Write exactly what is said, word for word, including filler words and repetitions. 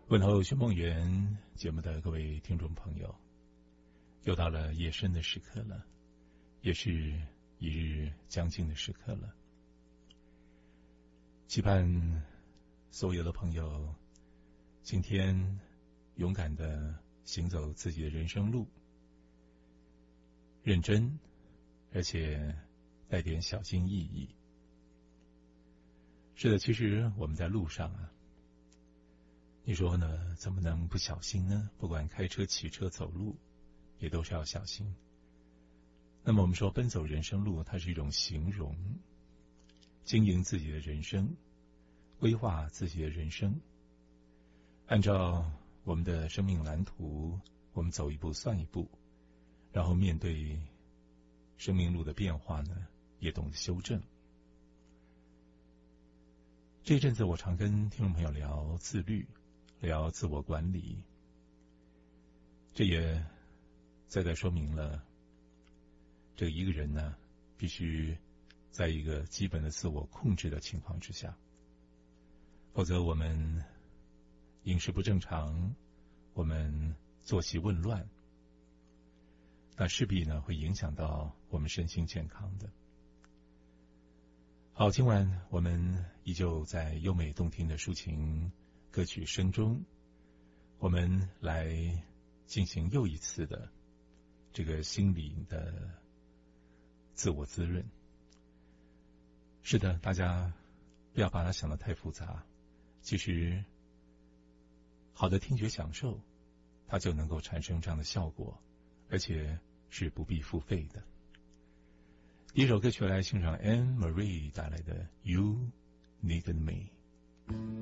问候寻梦园节目的各位听众朋友，又到了夜深的时刻了，也是一日将近的时刻了。期盼所有的朋友今天勇敢的行走自己的人生路，认真而且带点小心翼翼。是的，其实我们在路上啊，你说呢？怎么能不小心呢？不管开车、骑车、走路，也都是要小心。那么我们说，奔走人生路，它是一种形容，经营自己的人生，规划自己的人生，按照我们的生命蓝图，我们走一步算一步，然后面对生命路的变化呢，也懂得修正。这一阵子，我常跟听众朋友聊自律。聊自我管理，这也再再说明了，这个一个人呢，必须在一个基本的自我控制的情况之下，否则我们饮食不正常，我们作息紊乱，那势必呢会影响到我们身心健康的。好，今晚我们依旧在优美动听的抒情歌曲声中，我们来进行又一次的这个心理的自我滋润。是的，大家不要把它想得太复杂，其实好的听觉享受它就能够产生这样的效果，而且是不必付费的。第一首歌曲来欣赏 Anne Marie 带来的 You Needed Me。